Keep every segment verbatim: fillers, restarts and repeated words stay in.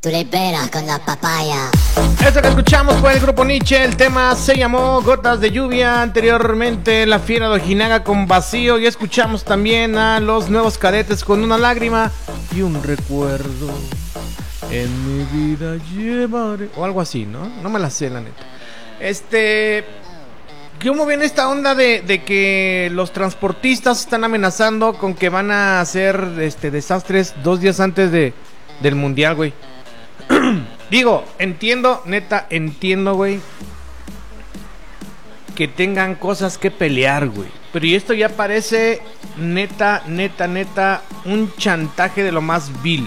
Tú le peras con la papaya. Esto que escuchamos fue el grupo Nietzsche. El tema se llamó Gotas de Lluvia. Anteriormente La Fiera de Ojinaga con Vacío. Y escuchamos también a Los Nuevos Cadetes con Una Lágrima y un Recuerdo. En mi vida llevaré, o algo así, ¿no? No me la sé, la neta. Este... ¿Cómo viene esta onda de, de que los transportistas están amenazando con que van a hacer este desastres dos días antes de, del mundial, güey? Digo, entiendo, neta, entiendo, güey, que tengan cosas que pelear, güey. Pero y esto ya parece, neta, neta, neta, un chantaje de lo más vil.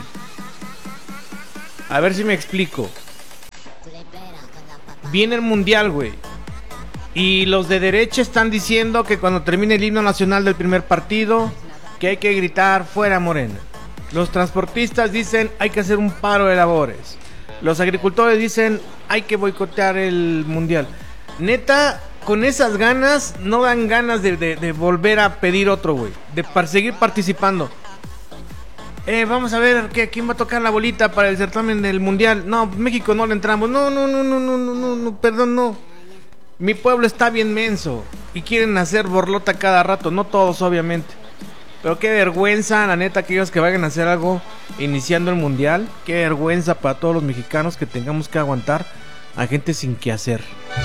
A ver si me explico. Viene el mundial, güey. Y los de derecha están diciendo que cuando termine el himno nacional del primer partido, que hay que gritar fuera Morena. Los transportistas dicen hay que hacer un paro de labores. Los agricultores dicen hay que boicotear el mundial. Neta, con esas ganas no dan ganas de, de, de volver a pedir otro, güey. De par- seguir participando. Eh, vamos a ver que quién va a tocar la bolita para el certamen del mundial. No, México no le entramos. No, no, no, no, no, no, no, no, perdón, no. Mi pueblo está bien menso y quieren hacer borlota cada rato. No todos, obviamente. Pero qué vergüenza, la neta, aquellos que vayan a hacer algo iniciando el mundial. Qué vergüenza para todos los mexicanos que tengamos que aguantar a gente sin qué hacer.